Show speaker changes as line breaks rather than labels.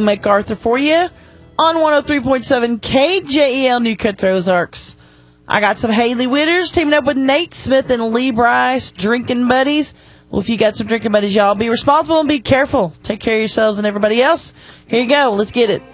MacArthur for you on 103.7 KJEL New Cutthroat Ozarks. I got some Haley Witters teaming up with Nate Smith and Lee Bryce, drinking buddies. Well, if you got some drinking buddies, y'all be responsible and be careful. Take care of yourselves and everybody else. Here you go. Let's get it.